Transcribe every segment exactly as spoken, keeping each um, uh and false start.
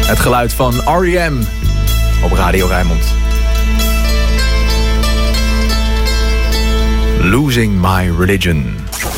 Het geluid van R E M op Radio Rijnmond. Losing My Religion.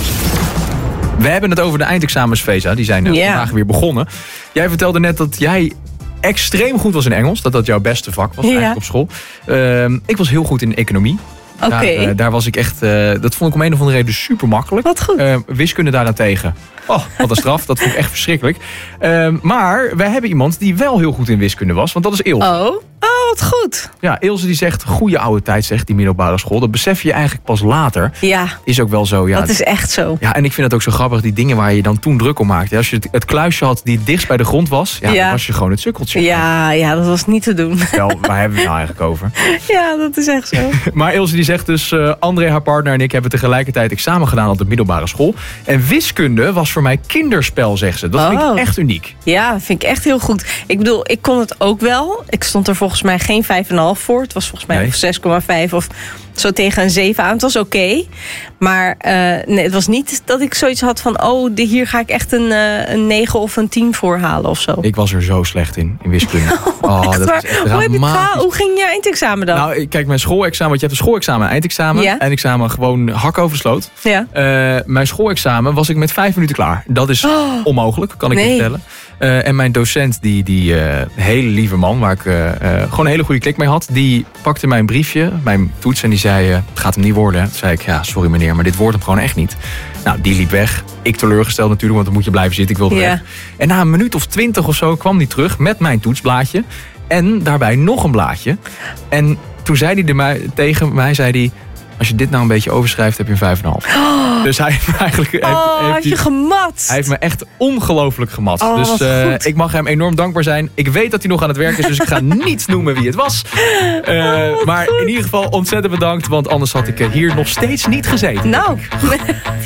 We hebben het over de eindexamens, Feza. Die zijn Ja. vandaag weer begonnen. Jij vertelde net dat jij extreem goed was in Engels. Dat dat jouw beste vak was eigenlijk Ja. op school. Uh, ik was heel goed in economie. Oké. Daar, uh, daar was ik echt... Uh, dat vond ik om een of andere reden super makkelijk. Wat goed. Uh, wiskunde daarentegen. Oh, wat een straf. Dat vond ik echt verschrikkelijk. Uh, maar wij hebben iemand die wel heel goed in wiskunde was. Want dat is Ilse. Oh, oh wat goed. Ja, Ilse die zegt, goede oude tijd zegt die middelbare school. Dat besef je eigenlijk pas later. Ja, Is ook wel zo. Ja, dat is echt zo. ja, en ik vind het ook zo grappig, die dingen waar je dan toen druk om maakte. Als je het, het kluisje had die dichtst bij de grond was, ja, Ja. dan was je gewoon het sukkeltje. Ja, ja, dat was niet te doen. Wel, waar hebben we het nou eigenlijk over? Ja, dat is echt zo. Maar Ilse die zegt dus, uh, André, haar partner en ik hebben tegelijkertijd examen gedaan op de middelbare school. En wiskunde was voor mij kinderspel, zegt ze. Dat vind Oh. ik echt uniek. Ja, dat vind ik echt heel goed. Ik bedoel, ik kon het ook wel. Ik stond er volgens mij geen vijf komma vijf voor. Het was volgens mij Nee. of zes komma vijf of zo tegen een zeven aan. Het was oké. Okay. Maar uh, nee, het was niet dat ik zoiets had van... oh, de, hier ga ik echt een, uh, een negen of een tien voor halen of zo. Ik was er zo slecht in, in wiskunde. Oh, echt dat waar? is echt Hoe, heb je het dramatisch. gehaald? Hoe ging je eindexamen dan? Nou, kijk, mijn schoolexamen, want je hebt een schoolexamen en eindexamen. Ja. Eindexamen gewoon hak over de sloot. ja. Uh, mijn schoolexamen was ik met vijf minuten klaar. Dat is Oh. onmogelijk, kan ik Nee. je vertellen. Uh, en mijn docent, die, die uh, hele lieve man, waar ik uh, uh, gewoon een hele goede klik mee had, die pakte mijn briefje, mijn toets en die zei, uh, het gaat hem niet worden. Toen zei ik, ja, sorry meneer, maar dit wordt hem gewoon echt niet. Nou, die liep weg. Ik teleurgesteld natuurlijk, want dan moet je blijven zitten. Ik wilde Ja. weg. En na een minuut of twintig of zo kwam hij terug met mijn toetsblaadje. En daarbij nog een blaadje. En toen zei hij de mij, tegen mij, zei hij, als je dit nou een beetje overschrijft, heb je een vijf komma vijf. Oh. Dus hij heeft me eigenlijk... heeft- Oh, heeft had je hij- gemat? hij heeft me echt ongelooflijk gemat. Oh, dus wat uh, goed. ik mag hem enorm dankbaar zijn. Ik weet dat hij nog aan het werk is, dus ik ga niet noemen wie het was. Uh, Oh, maar in ieder geval ontzettend bedankt, want anders had ik uh, hier nog steeds niet gezeten. Nou...